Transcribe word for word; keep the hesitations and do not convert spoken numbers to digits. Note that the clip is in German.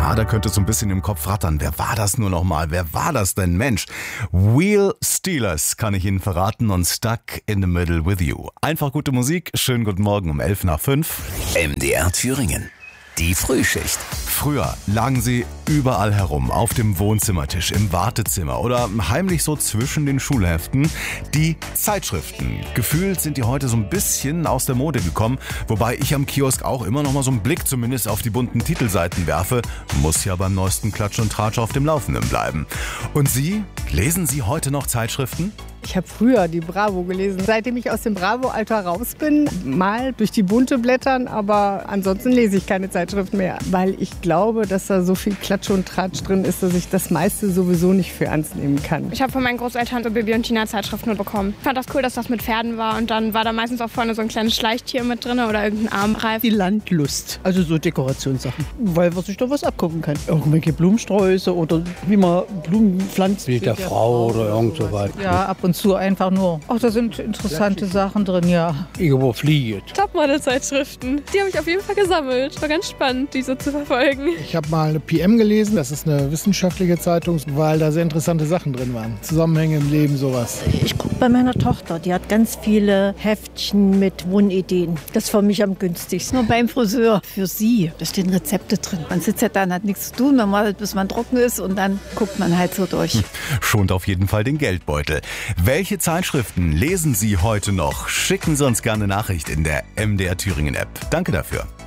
Ja, da könnte so ein bisschen im Kopf rattern. Wer war das nur noch mal? Wer war das denn, Mensch? Wheel Stealers kann ich Ihnen verraten und Stuck in the Middle with You. Einfach gute Musik. Schönen guten Morgen um elf nach fünf. M D R Thüringen. Die Frühschicht. Früher lagen sie überall herum, auf dem Wohnzimmertisch, im Wartezimmer oder heimlich so zwischen den Schulheften. Die Zeitschriften. Gefühlt sind die heute so ein bisschen aus der Mode gekommen, wobei ich am Kiosk auch immer noch mal so einen Blick zumindest auf die bunten Titelseiten werfe. Muss ja beim neuesten Klatsch und Tratsch auf dem Laufenden bleiben. Und Sie? Lesen Sie heute noch Zeitschriften? Ich habe früher die Bravo gelesen. Seitdem ich aus dem Bravo-Alter raus bin, mal durch die bunte blättern, aber ansonsten lese ich keine Zeitschriften mehr, weil ich glaube, dass da so viel Klatsch und Tratsch drin ist, dass ich das meiste sowieso nicht für ernst nehmen kann. Ich habe von meinen Großeltern so Bibi und Tina Zeitschriften bekommen. Ich fand das cool, dass das mit Pferden war und dann war da meistens auch vorne so ein kleines Schleichtier mit drin oder irgendein Armreif. Die Landlust, also so Dekorationssachen, weil man sich da was abgucken kann. Irgendwelche Blumensträuße oder wie man Blumen pflanzt. Bild der Frau oder irgend so was. Ja, ab und zu einfach nur. Ach, da sind interessante Sachen drin, ja. Irgendwo fliegt. Topmodel-Zeitschriften. Die habe ich auf jeden Fall gesammelt. War ganz spannend, die so zu verfolgen. Ich habe mal eine P M gelesen, das ist eine wissenschaftliche Zeitung, weil da sehr interessante Sachen drin waren. Zusammenhänge im Leben, sowas. Ich gucke bei meiner Tochter, die hat ganz viele Heftchen mit Wohnideen. Das ist für mich am günstigsten. Nur beim Friseur. Für sie. Da stehen Rezepte drin. Man sitzt ja da und hat nichts zu tun, man wartet, bis man trocken ist und dann guckt man halt so durch. Schont auf jeden Fall den Geldbeutel. Welche Zeitschriften lesen Sie heute noch? Schicken Sie uns gerne eine Nachricht in der M D R Thüringen App. Danke dafür.